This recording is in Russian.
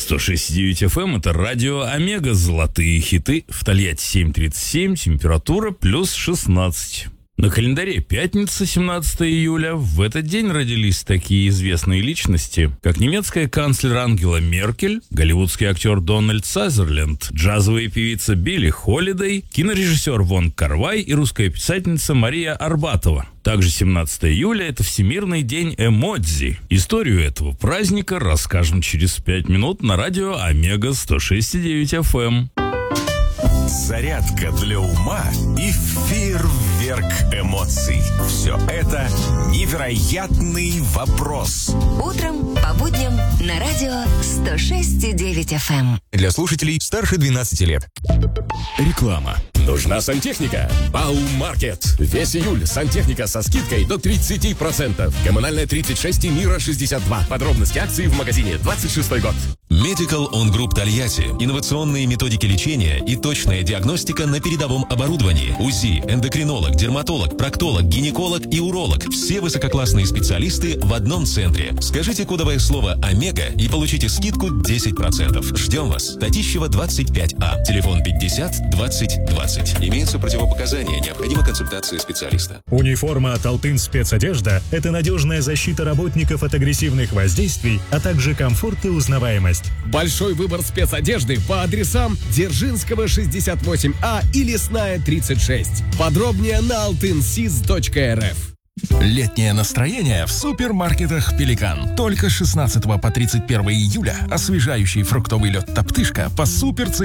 106.9 FM — это радио Омега, золотые хиты. В Тольятти 7:37, температура плюс 16. На календаре пятница, 17 июля. В этот день родились такие известные личности, как немецкая канцлер Ангела Меркель, голливудский актер Дональд Сазерленд, джазовая певица Билли Холидей, кинорежиссер Вон Кар-вай и русская писательница Мария Арбатова. Также 17 июля – это Всемирный день эмодзи. Историю этого праздника расскажем через 5 минут на радио Омега 106.9 FM. Зарядка для ума и фейерверк эмоций. Все это невероятный вопрос. Утром по будням на радио 106.9 FM. Для слушателей старше 12 лет. Реклама. Нужна сантехника? Баумаркет. Весь июль сантехника со скидкой до 30%. Коммунальная 36 и Мира 62. Подробности акции в магазине 26 год. Medical On Group Тольятти. Инновационные методики лечения и точная диагностика на передовом оборудовании. УЗИ, эндокринолог, дерматолог, проктолог, гинеколог и уролог. Все высококлассные специалисты в одном центре. Скажите кодовое слово «Омега» и получите скидку 10%. Ждем вас. Татищева, 25А. Телефон 50 20 20. Имеются противопоказания. Необходима консультация специалиста. Униформа от Алтын спецодежда – это надежная защита работников от агрессивных воздействий, а также комфорт и узнаваемость. Большой выбор спецодежды по адресам Дзержинского, 68А и Лесная, 36. Подробнее на altynsis.rf. Летнее настроение в супермаркетах «Пеликан». Только с 16 по 31 июля освежающий фруктовый лед «Топтышка» по суперцене